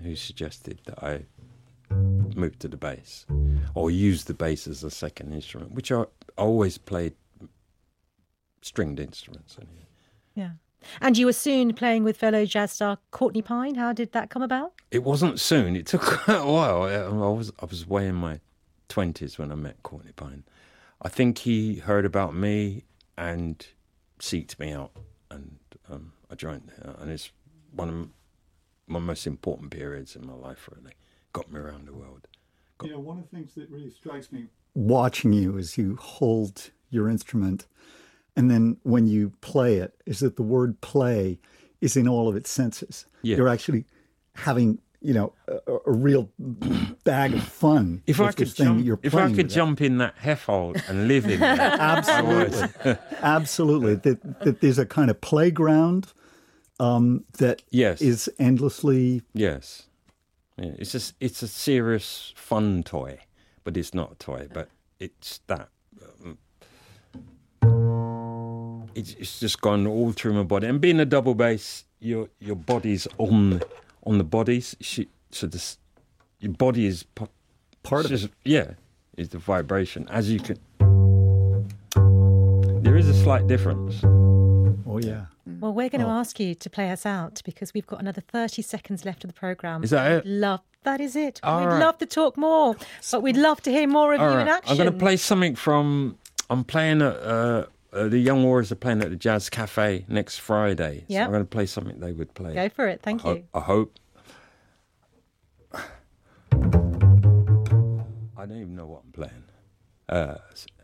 who suggested that I move to the bass or use the bass as a second instrument, which I always played stringed instruments. Anyway. Yeah. And you were soon playing with fellow jazz star Courtney Pine. How did that come about? It wasn't soon. It took quite a while. I was way in my 20s when I met Courtney Pine. I think he heard about me and seeked me out, and I joined there. And it's one of my most important periods in my life, really. Got me around the world. One of the things that really strikes me watching you as you hold your instrument and then when you play it is that the word play is in all of its senses. Yeah. You're actually having, a real bag of fun. If I could jump in that heifer and live in that. Absolutely. Absolutely. That there's a kind of playground that is endlessly... Yes. Yeah, it's a serious fun toy, but it's not a toy. But it's that. It's just gone all through my body. And being a double bass, your body's on the bodies. So your body is part of it. Yeah, is the vibration. As you can, there is a slight difference. Oh yeah. Well, we're going to ask you to play us out because we've got another 30 seconds left of the programme. Is that it? That is it. All we'd right. love to talk more, but we'd love to hear more of you in action. I'm going to play something from... I'm playing at... the Young Warriors are playing at the Jazz Cafe next Friday. So I'm going to play something they would play. Go for it. Thank you. I hope. I don't even know what I'm playing.